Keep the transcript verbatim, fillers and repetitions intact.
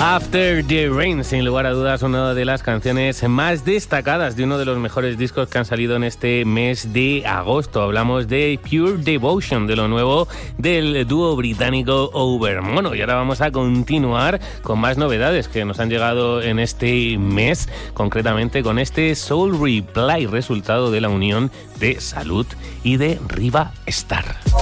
After the Rain, sin lugar a dudas, una de las canciones más destacadas de uno de los mejores discos que han salido en este mes de agosto. Hablamos de Pure Devotion, de lo nuevo del dúo británico Overmono. Y ahora vamos a continuar con más novedades que nos han llegado en este mes, concretamente con este Soul Reply, resultado de la unión de Salud y de Riva Star.